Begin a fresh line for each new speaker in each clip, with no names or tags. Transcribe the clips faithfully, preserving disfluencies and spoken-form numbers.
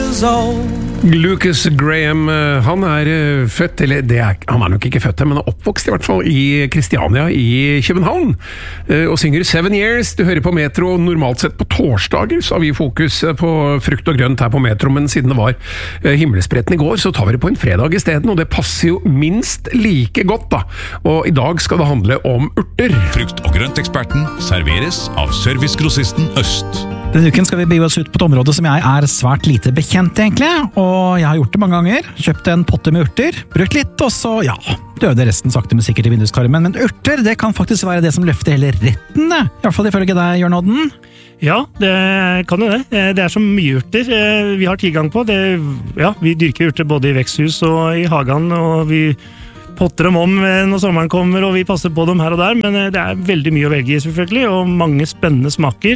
years old.
Lucas Graham, han er født, eller det er, han er nok ikke født, men er oppvokst i hvert fall i Kristiania i København, og synger Seven Years. Du hører på Metro, normalt sett på torsdager, så har vi fokus på frukt og grønt her på Metro, men siden det var himmelspretten i går, så tar vi det på en fredag i stedet, og det passer jo minst like godt da. Og i dag skal det handle om urter.
Frukt og grønt-eksperten serveres av servicegrossisten Øst.
Denne uken skal vi begi oss ut på et område som jeg er svært lite bekjent egentlig, og jeg har gjort det mange ganger. Kjøpt en potte med urter, brukt litt, og så, ja, døde resten sakte men sikkert i vinduskarmen. Men urter, det kan faktisk være det som løfter hele retten, det. I hvert fall ifølge deg, Jørn Odden.
Ja, det kan jo det. Det er så mye urter vi har tilgang på. Det, ja, vi dyrker urter både i veksthus og i hagen, og vi potter dem om når sommeren kommer, og vi passer på dem her og der, men det er veldig mye å velge i selvfølgelig, og mange spennende smaker.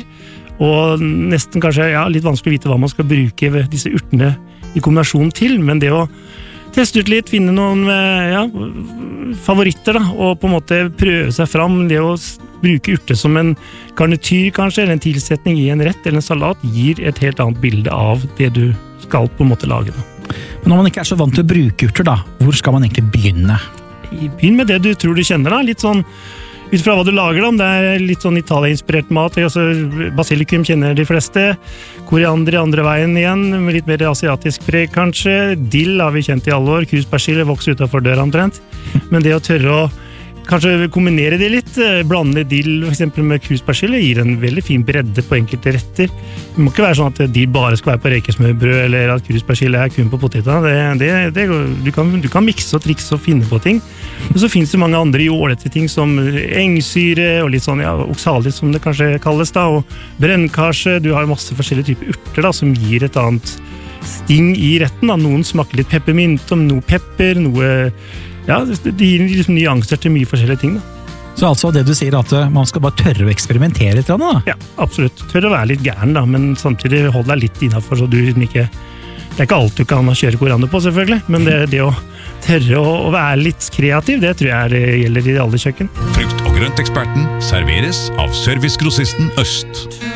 Og nesten kanskje ja, litt vanskelig å vite hva man skal bruke disse urtene i kombinasjon til, men det å teste ut litt, finne noen ja, favoritter da, og på en måte prøve seg fram, det å bruke urter som en garnityr kanskje, eller en tilsetning i en rett eller en salat, gir et helt annet bilde av det du skal på en måte lage. Da.
Men når man ikke er så vant til å bruke urter da, hvor skal man egentlig begynne?
Begynn med det du tror du kjenner da, litt sånn ut fra hva du lager da, det er litt sånn Italia-inspirert mat, altså basilikum kjenner de fleste, koriander i andre veien igjen, med litt mer asiatisk preg kanskje, dill har vi kjent i alle år, kruspersille vokser utenfor døra omtrent, men det å tørre å kanskje kombinere de litt, blande dill for eksempel med kruspersille, gir en veldig fin bredde på enkelte retter. Det må ikke være sånn at dill bare skal være på rekesmørbrød, eller at kruspersille er kun på poteta. Det, det, det, du, kan, du kan mikse og trikse og finne på ting. Og så finnes det mange andre jålete ting som engsyre og litt sånn, ja, oksalis som det kanskje kalles da, og brennkarse. Du har masse forskjellige typer urter da, som gir et annet sting i retten. Da. Noen smaker litt peppermint, om noe pepper, noe ja, det gir liksom nyanser til mye forskjellige ting da.
Så altså det du sier at man skal bare tørre å eksperimentere litt da?
Ja, absolutt. Tørre å være litt gæren da, men samtidig holde deg litt innenfor, så du liksom ikke det er ikke alt du kan kjøre koriander på selvfølgelig, men det, det å tørre å, å være litt kreativ, det tror jeg det gjelder i alle kjøkken.
Frukt og grønt-eksperten serveres av servicegrossisten Øst.